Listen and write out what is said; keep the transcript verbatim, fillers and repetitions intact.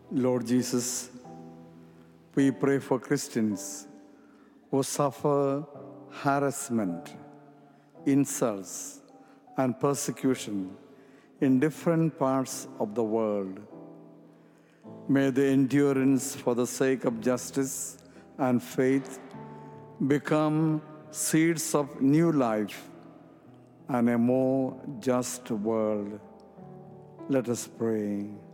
Lord Jesus, we pray for Christians who suffer harassment, insults, and persecution in different parts of the world. May the endurance for the sake of justice and faith become seeds of new life and a more just world. Let us pray.